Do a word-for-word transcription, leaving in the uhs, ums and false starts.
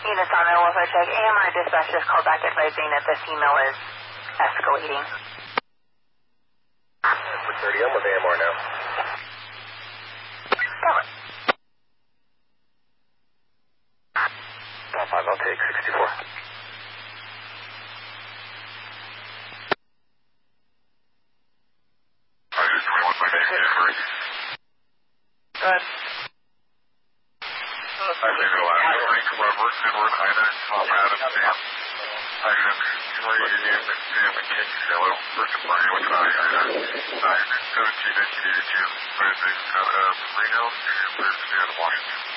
Units on there, welfare check. A M R dispatch just called back advising that this email is escalating. For thirty, I'm with A M R now. Come on. one five, I'll take sixty-four. I just really want my name Henry. Good. I think the last Henry, Clever, Edward, Ida, Tom, Adam, Sam. I have Henry, Ian, Sam, and King, Hello, First and Barney, what's about Ida? nine seventeen, nineteen eighty-two, Thursday, uh, Reno, and Thursday, Washington.